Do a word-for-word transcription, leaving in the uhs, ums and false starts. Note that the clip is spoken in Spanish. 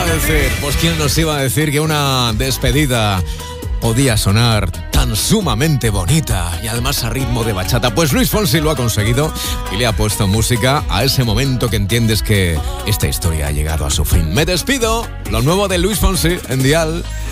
decir? Pues quién nos iba a decir que una despedida podía sonar tan sumamente bonita y además a ritmo de bachata. Pues Luis Fonsi lo ha conseguido y le ha puesto música a ese momento que entiendes que esta historia ha llegado a su fin. Me despido, lo nuevo de Luis Fonsi en Dial.